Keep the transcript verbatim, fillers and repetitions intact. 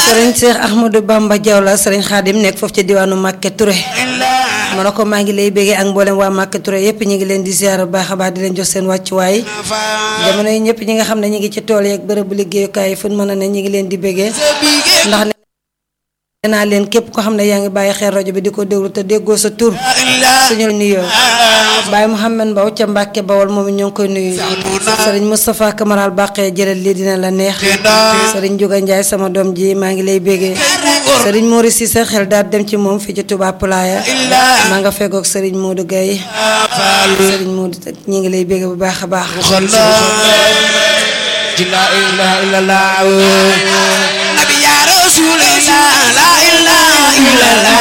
Serigne Cheikh Ahmadou Bamba Diaw la Serigne Khadim nekk foofu ci diwaanu Màkke Touré ma ne ko maa ngi lay béggee ak mboolem waa Màkke Touré yëpp ñu ngi leen di ziar bu baax a baax di leen jox seen wàccuwaay jamono yi ñëpp ñi nga xam ne ñu ngi ci tool yeeg bërëbu liggéeyukaay yi fu mën a ne ñu ngi leen di béggee ndax nee naa leen képp ko xam ne yaa ngi bàyyi xel rajo bi di ko déglu te déggoo sa tur suñu nuyoo Baye Mouhamed Mbow ca Mbàkke Bawol moom ñoo ngi koy nuyu Serigne Moustapha Kamaral Baqe jëlal lii dina la neex Serigne Juga Ndiaye sama doom ji maa ngi lay béggee Serigne Mori Cissé xel daal dem ci moom fii ci Touba Playa maa nga feggoog Serigne Modou Gaye Serigne Modou ñi ngi lay béggee bu baax a baax la ilaha illallah nabi ya rasulullah la ilaha illallah